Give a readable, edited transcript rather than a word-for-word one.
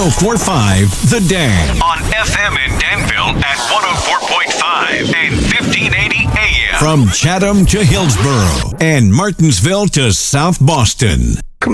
1045 The Dan. On FM in Danville at 104.5 and 1580 AM. From Chatham to Hillsborough and Martinsville to South Boston.